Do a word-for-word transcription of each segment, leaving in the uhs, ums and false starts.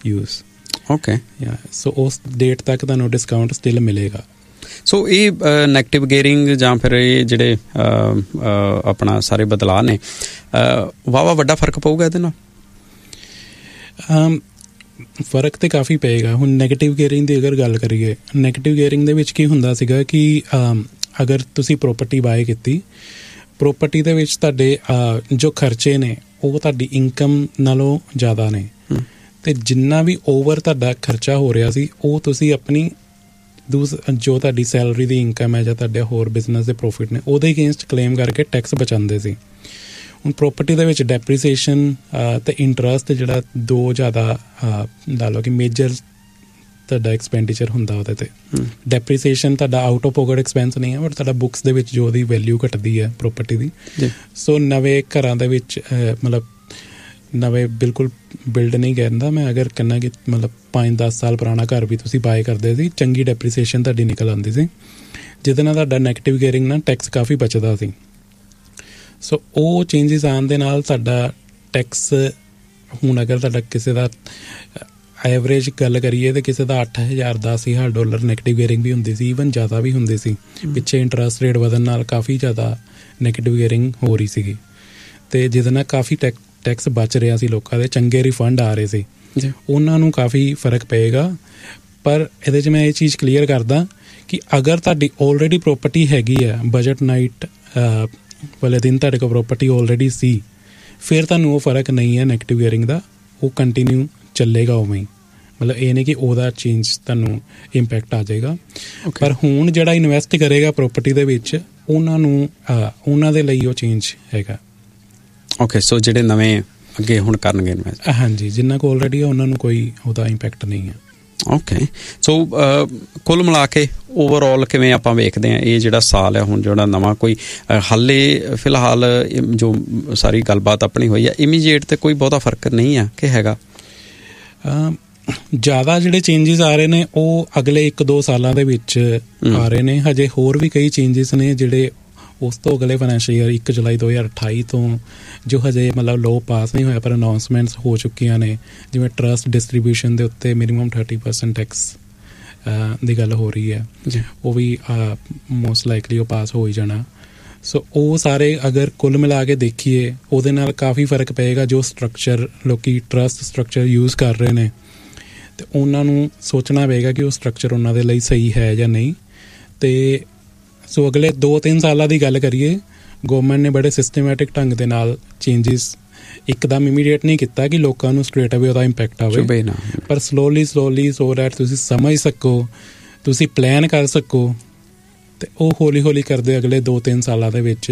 use. Okay. Yeah, so ਉਸ date ਤੱਕ ਤੁਹਾਨੂੰ ਡਿਸਕਾਊਂਟ ਸਟਿਲ ਮਿਲੇਗਾ. ਸੋ ਇਹ ਨੈਗੇਟਿਵ ਗੇਅਰਿੰਗ ਜਾਂ ਫਿਰ ਇਹ ਜਿਹੜੇ ਆਪਣਾ ਸਾਰੇ ਬਦਲਾਅ ਨੇ ਵਾਹਵਾ ਵੱਡਾ ਫਰਕ ਪਊਗਾ ਇਹਦੇ ਨਾਲ? ਫ਼ਰਕ ਤਾਂ ਕਾਫੀ ਪਏਗਾ. ਹੁਣ ਨੈਗੇਟਿਵ ਗੇਅਰਿੰਗ ਦੀ ਅਗਰ ਗੱਲ ਕਰੀਏ, ਨੈਗੇਟਿਵ ਗੇਅਰਿੰਗ ਦੇ ਵਿੱਚ ਕੀ ਹੁੰਦਾ ਸੀਗਾ ਕਿ ਅਗਰ ਤੁਸੀਂ ਪ੍ਰੋਪਰਟੀ ਬਾਏ ਕੀਤੀ, ਪ੍ਰੋਪਰਟੀ ਦੇ ਵਿੱਚ ਤੁਹਾਡੇ ਜੋ ਖਰਚੇ ਨੇ ਉਹ ਤੁਹਾਡੀ ਇਨਕਮ ਨਾਲੋਂ ਜ਼ਿਆਦਾ ਨੇ, ਅਤੇ ਜਿੰਨਾ ਵੀ ਓਵਰ ਤੁਹਾਡਾ ਖਰਚਾ ਹੋ ਰਿਹਾ ਸੀ ਉਹ ਤੁਸੀਂ ਆਪਣੀ ਦੂਸ ਜੋ ਤੁਹਾਡੀ ਸੈਲਰੀ ਦੀ ਇਨਕਮ ਹੈ ਜਾਂ ਤੁਹਾਡੇ ਹੋਰ ਬਿਜ਼ਨਸ ਦੇ ਪ੍ਰੋਫਿਟ ਨੇ ਉਹਦੇ ਅਗੇਂਸਟ ਕਲੇਮ ਕਰਕੇ ਟੈਕਸ ਬਚਾਉਂਦੇ ਸੀ. ਹੁਣ ਪ੍ਰੋਪਰਟੀ ਦੇ ਵਿੱਚ ਡੈਪਰੀਸੀਏਸ਼ਨ ਅਤੇ ਇੰਟਰਸਟ ਜਿਹੜਾ ਦੋ ਜ਼ਿਆਦਾ ਲਾ ਲਓ ਕਿ ਮੇਜਰ ਤੁਹਾਡਾ ਐਕਸਪੈਂਡੀਚਰ ਹੁੰਦਾ ਉਹਦੇ 'ਤੇ. ਡੈਪਰੀਸੀਏਸ਼ਨ ਤੁਹਾਡਾ ਆਊਟ ਆਫ ਪੋਕਟ ਐਕਸਪੈਂਸ ਨਹੀਂ ਹੈ, ਬਟ ਤੁਹਾਡਾ ਬੁੱਕਸ ਦੇ ਵਿੱਚ ਜੋ ਉਹਦੀ ਵੈਲਿਊ ਘਟਦੀ ਹੈ ਪ੍ਰੋਪਰਟੀ ਦੀ. ਸੋ ਨਵੇਂ ਘਰਾਂ ਦੇ ਵਿੱਚ ਮਤਲਬ ਨਵੇਂ ਬਿਲਕੁਲ ਬਿਲਡ ਨਹੀਂ ਕਹਿੰਦਾ ਮੈਂ, ਅਗਰ ਕਹਿੰਦਾ ਕਿ ਮਤਲਬ ਪੰਜ ਦਸ ਸਾਲ ਪੁਰਾਣਾ ਘਰ ਵੀ ਤੁਸੀਂ ਬਾਏ ਕਰਦੇ ਸੀ, ਚੰਗੀ ਡੈਪਰੀਸੀਏਸ਼ਨ ਤੁਹਾਡੀ ਨਿਕਲ ਆਉਂਦੀ ਸੀ, ਜਿਹਦੇ ਨਾਲ ਤੁਹਾਡਾ ਨੈਗੇਟਿਵ ਗੇਅਰਿੰਗ ਨਾਲ ਟੈਕਸ ਕਾਫੀ ਬਚਦਾ ਸੀ. ਸੋ ਉਹ ਚੇਂਜਿਸ ਆਉਣ ਦੇ ਨਾਲ ਸਾਡਾ ਟੈਕਸ ਹੁਣ ਅਗਰ ਤੁਹਾਡਾ ਕਿਸੇ ਦਾ ਐਵਰੇਜ ਗੱਲ ਕਰੀਏ ਤਾਂ ਕਿਸੇ ਦਾ ਅੱਠ ਹਜ਼ਾਰ ਦਸ ਹਜ਼ਾਰ ਡਾਲਰ ਨੈਗੇਟਿਵ ਗੇਅਰਿੰਗ ਵੀ ਹੁੰਦੀ ਸੀ, ਈਵਨ ਜ਼ਿਆਦਾ ਵੀ ਹੁੰਦੀ ਸੀ. ਪਿੱਛੇ ਇੰਟਰਸਟ ਰੇਟ ਵਧਣ ਨਾਲ ਕਾਫੀ ਜ਼ਿਆਦਾ ਨੈਗੇਟਿਵ ਗੇਅਰਿੰਗ ਹੋ ਰਹੀ ਸੀਗੀ, ਅਤੇ ਜਿਹਦੇ ਨਾਲ ਕਾਫੀ ਟੈਕ ਟੈਕਸ ਬਚ ਰਿਹਾ ਸੀ, ਲੋਕਾਂ ਦੇ ਚੰਗੇ ਰਿਫੰਡ ਆ ਰਹੇ ਸੀ. ਉਹਨਾਂ ਨੂੰ ਕਾਫੀ ਫਰਕ ਪਏਗਾ. ਪਰ ਇਹਦੇ 'ਚ ਮੈਂ ਇਹ ਚੀਜ਼ ਕਲੀਅਰ ਕਰਦਾ ਕਿ ਅਗਰ ਤੁਹਾਡੀ ਆਲਰੇਡੀ ਪ੍ਰੋਪਰਟੀ ਹੈਗੀ ਹੈ, ਬਜਟ ਨਾਈਟ ਵਾਲੇ ਦਿਨ ਤੁਹਾਡੇ ਕੋਲ ਪ੍ਰੋਪਰਟੀ ਆਲਰੇਡੀ ਸੀ, ਫਿਰ ਤੁਹਾਨੂੰ ਉਹ ਫਰਕ ਨਹੀਂ ਹੈ ਨੈਗੇਟਿਵ ਗੇਅਰਿੰਗ ਦਾ, ਉਹ ਕੰਟੀਨਿਊ ਚੱਲੇਗਾ ਉਵੇਂ ਹੀ. ਮਤਲਬ ਇਹ ਨਹੀਂ ਕਿ ਉਹਦਾ ਚੇਂਜ ਤੁਹਾਨੂੰ ਇੰਪੈਕਟ ਆ ਜਾਏਗਾ. ਪਰ ਹੁਣ ਜਿਹੜਾ ਇਨਵੈਸਟ ਕਰੇਗਾ ਪ੍ਰੋਪਰਟੀ ਦੇ ਵਿੱਚ ਉਹਨਾਂ ਨੂੰ ਉਹਨਾਂ ਦੇ ਲਈ ਉਹ ਚੇਂਜ ਹੈਗਾ. ਓਕੇ, ਸੋ ਜਿਹੜੇ ਨਵੇਂ ਅੱਗੇ ਹੁਣ ਕਰਨਗੇ ਇਨਵੈਸਟ, ਹਾਂਜੀ, ਜਿੰਨਾ ਕੋਲ ਆਲਰੇਡੀ ਆ ਉਹਨਾਂ ਨੂੰ ਕੋਈ ਉਹਦਾ ਇੰਪੈਕਟ ਨਹੀਂ ਹੈ. ਓਕੇ, ਸੋ ਕੁੱਲ ਮਿਲਾ ਕੇ ਓਵਰਆਲ ਕਿਵੇਂ ਆਪਾਂ ਵੇਖਦੇ ਹਾਂ ਇਹ ਜਿਹੜਾ ਸਾਲ ਹੈ ਹੁਣ ਜਿਹੜਾ ਨਵਾਂ, ਕੋਈ ਹਾਲੇ ਫਿਲਹਾਲ ਜੋ ਸਾਰੀ ਗੱਲਬਾਤ ਆਪਣੀ ਹੋਈ ਹੈ ਇਮੀਡੀਏਟ ਤੇ ਕੋਈ ਬਹੁਤਾ ਫਰਕ ਨਹੀਂ ਆ ਕਿ ਹੈਗਾ? ਜ਼ਿਆਦਾ ਜਿਹੜੇ ਚੇਂਜਿਸ ਆ ਰਹੇ ਨੇ ਉਹ ਅਗਲੇ ਇੱਕ ਦੋ ਸਾਲਾਂ ਦੇ ਵਿੱਚ ਆ ਰਹੇ ਨੇ. ਹਜੇ ਹੋਰ ਵੀ ਕਈ ਚੇਂਜਿਸ ਨੇ ਜਿਹੜੇ ਉਸ ਤੋਂ ਅਗਲੇ ਫਾਈਨੈਂਸ਼ੀਅਲ ਈਅਰ ਇੱਕ ਜੁਲਾਈ ਦੋ ਹਜ਼ਾਰ ਅਠਾਈ ਤੋਂ ਜੋ ਹਜੇ ਮਤਲਬ ਲੋਅ ਪਾਸ ਨਹੀਂ ਹੋਇਆ ਪਰ ਅਨਾਊਂਸਮੈਂਟਸ ਹੋ ਚੁੱਕੀਆਂ ਨੇ. ਜਿਵੇਂ ਟਰਸਟ ਡਿਸਟਰੀਬਿਊਸ਼ਨ ਦੇ ਉੱਤੇ ਮਿਨੀਮਮ ਥਰਟੀ ਪਰਸੈਂਟ ਟੈਕਸ ਦੀ ਗੱਲ ਹੋ ਰਹੀ ਹੈ, ਉਹ ਵੀ ਮੋਸਟ ਲਾਈਕਲੀ ਉਹ ਪਾਸ ਹੋ ਹੀ ਜਾਣਾ. ਸੋ ਉਹ ਸਾਰੇ ਅਗਰ ਕੁੱਲ ਮਿਲਾ ਕੇ ਦੇਖੀਏ ਉਹਦੇ ਨਾਲ ਕਾਫੀ ਫਰਕ ਪਏਗਾ. ਜੋ ਸਟਰਕਚਰ ਲੋਕੀ ਟਰਸਟ ਸਟਰਕਚਰ ਯੂਜ਼ ਕਰ ਰਹੇ ਨੇ ਅਤੇ ਉਹਨਾਂ ਨੂੰ ਸੋਚਣਾ ਪਏਗਾ ਕਿ ਉਹ ਸਟਰਕਚਰ ਉਹਨਾਂ ਦੇ ਲਈ ਸਹੀ ਹੈ ਜਾਂ ਨਹੀਂ. ਅਤੇ ਸੋ ਅਗਲੇ ਦੋ ਤਿੰਨ ਸਾਲਾਂ ਦੀ ਗੱਲ ਕਰੀਏ, ਗੌਰਮੈਂਟ ਨੇ ਬੜੇ ਸਿਸਟਮੈਟਿਕ ਢੰਗ ਦੇ ਨਾਲ ਚੇਂਜਿਸ ਇੱਕਦਮ ਇਮੀਡੀਏਟ ਨਹੀਂ ਕੀਤਾ ਕਿ ਲੋਕਾਂ ਨੂੰ ਸਟ੍ਰੇਟ ਅਵੇ ਉਹਦਾ ਇੰਪੈਕਟ ਆਵੇ, ਪਰ ਸਲੋਲੀ ਸਲੋਲੀ ਸੋ ਦੈਟ ਤੁਸੀਂ ਸਮਝ ਸਕੋ, ਤੁਸੀਂ ਪਲਾਨ ਕਰ ਸਕੋ, ਅਤੇ ਉਹ ਹੌਲੀ ਹੌਲੀ ਕਰਦੇ ਅਗਲੇ ਦੋ ਤਿੰਨ ਸਾਲਾਂ ਦੇ ਵਿੱਚ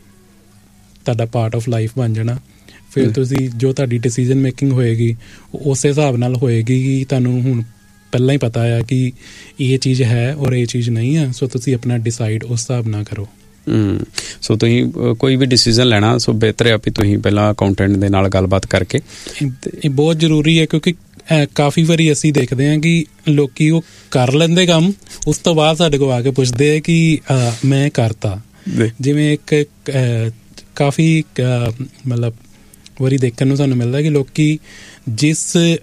ਤੁਹਾਡਾ ਪਾਰਟ ਆਫ ਲਾਈਫ ਬਣ ਜਾਣਾ. ਫਿਰ ਤੁਸੀਂ ਜੋ ਤੁਹਾਡੀ ਡਿਸੀਜ਼ਨ ਮੇਕਿੰਗ ਹੋਏਗੀ ਉਹ ਉਸੇ ਹਿਸਾਬ ਨਾਲ ਹੋਏਗੀ ਕਿ ਤੁਹਾਨੂੰ ਹੁਣ ਪਹਿਲਾਂ ਹੀ ਪਤਾ ਆ ਕਿ ਇਹ ਚੀਜ਼ ਹੈ ਔਰ ਇਹ ਚੀਜ਼ ਨਹੀਂ ਆ. ਸੋ ਤੁਸੀਂ ਆਪਣਾ ਡਿਸਾਈਡ ਉਸ ਹਿਸਾਬ ਨਾਲ ਕਰੋ. ਸੋ ਤੁਸੀਂ ਕੋਈ ਵੀ ਡਿਸੀਜ਼ਨ ਲੈਣਾ ਸੋ ਬਿਹਤਰ ਹੈ ਵੀ ਤੁਸੀਂ ਪਹਿਲਾਂ ਅਕਾਊਂਟੈਂਟ ਦੇ ਨਾਲ ਗੱਲਬਾਤ ਕਰਕੇ, ਇਹ ਬਹੁਤ ਜ਼ਰੂਰੀ ਹੈ ਕਿਉਂਕਿ ਕਾਫੀ ਵਾਰੀ ਅਸੀਂ ਦੇਖਦੇ ਹਾਂ ਕਿ ਲੋਕੀ ਉਹ ਕਰ ਲੈਂਦੇ ਕੰਮ, ਉਸ ਤੋਂ ਬਾਅਦ ਸਾਡੇ ਕੋਲ ਆ ਕੇ ਪੁੱਛਦੇ ਆ ਕਿ ਮੈਂ ਕਰਤਾ. ਜਿਵੇਂ ਇੱਕ ਕਾਫੀ ਮਤਲਬ ਵਾਰੀ ਦੇਖਣ ਨੂੰ ਸਾਨੂੰ ਮਿਲਦਾ ਕਿ ਲੋਕੀ ਜਿਸ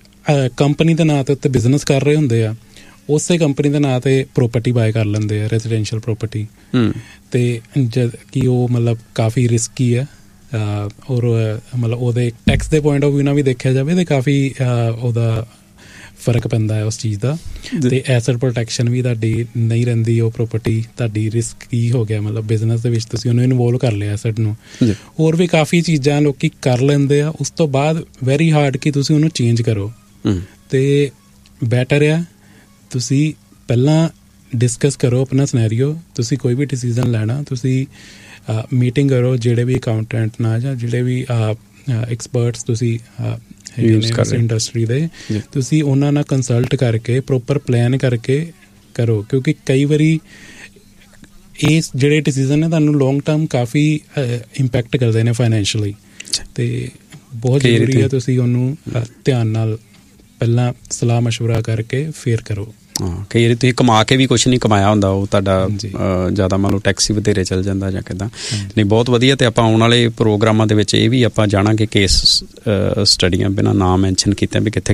ਕੰਪਨੀ ਦੇ ਨਾਂ 'ਤੇ ਉੱਤੇ ਬਿਜ਼ਨਸ ਕਰ ਰਹੇ ਹੁੰਦੇ ਆ ਉਸੇ ਕੰਪਨੀ ਦੇ ਨਾਂ 'ਤੇ ਪ੍ਰੋਪਰਟੀ ਬਾਏ ਕਰ ਲੈਂਦੇ ਆ, ਰੈਜ਼ੀਡੈਂਸ਼ੀਅਲ ਪ੍ਰੋਪਰਟੀ, ਅਤੇ ਜਦ ਕਿ ਉਹ ਮਤਲਬ ਕਾਫੀ ਰਿਸਕੀ ਹੈ ਔਰ ਮਤਲਬ ਉਹਦੇ ਟੈਕਸ ਦੇ ਪੁਆਇੰਟ ਆਫ ਵਿਊ ਨਾਲ ਵੀ ਦੇਖਿਆ ਜਾਵੇ ਤਾਂ ਕਾਫੀ ਉਹਦਾ ਫਰਕ ਪੈਂਦਾ ਹੈ ਉਸ ਚੀਜ਼ ਦਾ. ਅਤੇ ਐਸਟ ਪ੍ਰੋਟੈਕਸ਼ਨ ਵੀ ਤੁਹਾਡੀ ਨਹੀਂ ਰਹਿੰਦੀ, ਉਹ ਪ੍ਰੋਪਰਟੀ ਤੁਹਾਡੀ ਰਿਸਕ ਕੀ ਹੋ ਗਿਆ ਮਤਲਬ ਬਿਜ਼ਨਸ ਦੇ ਵਿੱਚ ਤੁਸੀਂ ਉਹਨੂੰ ਇਨਵੋਲਵ ਕਰ ਲਿਆ ਐਸਟ ਨੂੰ. ਹੋਰ ਵੀ ਕਾਫੀ ਚੀਜ਼ਾਂ ਲੋਕੀ ਕਰ ਲੈਂਦੇ ਆ, ਉਸ ਤੋਂ ਬਾਅਦ ਵੈਰੀ ਹਾਰਡ ਕਿ ਤੁਸੀਂ ਉਹਨੂੰ ਚੇਂਜ ਕਰੋ. ਅਤੇ ਬੈਟਰ ਆ ਤੁਸੀਂ ਪਹਿਲਾਂ ਡਿਸਕਸ ਕਰੋ ਆਪਣਾ ਸਿਨੈਰੀਓ. ਤੁਸੀਂ ਕੋਈ ਵੀ ਡਿਸੀਜ਼ਨ ਲੈਣਾ ਤੁਸੀਂ ਮੀਟਿੰਗ ਕਰੋ ਜਿਹੜੇ ਵੀ ਅਕਾਊਂਟੈਂਟ ਨਾਲ ਜਾਂ ਜਿਹੜੇ ਵੀ ਐਕਸਪਰਟਸ ਤੁਸੀਂ ਇੰਡਸਟਰੀ ਦੇ, ਤੁਸੀਂ ਉਹਨਾਂ ਨਾਲ ਕੰਸਲਟ ਕਰਕੇ ਪ੍ਰੋਪਰ ਪਲਾਨ ਕਰਕੇ ਕਰੋ. ਕਿਉਂਕਿ ਕਈ ਵਾਰੀ ਇਹ ਜਿਹੜੇ ਡਿਸੀਜ਼ਨ ਨੇ ਤੁਹਾਨੂੰ ਲੌਂਗ ਟਰਮ ਕਾਫੀ ਇੰਪੈਕਟ ਕਰਦੇ ਨੇ ਫਾਈਨੈਂਸ਼ੀਅਲੀ, ਅਤੇ ਬਹੁਤ ਜ਼ਰੂਰੀ ਹੈ ਤੁਸੀਂ ਉਹਨੂੰ ਧਿਆਨ ਨਾਲ ਪਹਿਲਾਂ ਸਲਾਹ ਮਸ਼ਵਰਾ ਕਰਕੇ ਫਿਰ ਕਰੋ. ਹਾਂ, ਕਈ ਵਾਰੀ ਤੁਸੀਂ ਕਮਾ ਕੇ ਵੀ ਕੁਛ ਨਹੀਂ ਕਮਾਇਆ ਹੁੰਦਾ, ਉਹ ਤੁਹਾਡਾ ਜ਼ਿਆਦਾ ਮੰਨ ਲਓ ਟੈਕਸ ਹੀ ਵਧੇਰੇ ਚੱਲ ਜਾਂਦਾ ਜਾਂ ਕਿੱਦਾਂ. ਨਹੀਂ, ਬਹੁਤ ਵਧੀਆ. ਅਤੇ ਆਪਾਂ ਆਉਣ ਵਾਲੇ ਪ੍ਰੋਗਰਾਮਾਂ ਦੇ ਵਿੱਚ ਇਹ ਵੀ ਆਪਾਂ ਜਾਣਾਂਗੇ ਕੇਸ ਸਟੱਡੀਆਂ ਬਿਨਾਂ ਨਾਮ ਮੈਨਸ਼ਨ ਕੀਤਿਆਂ ਵੀ ਕਿੱਥੇ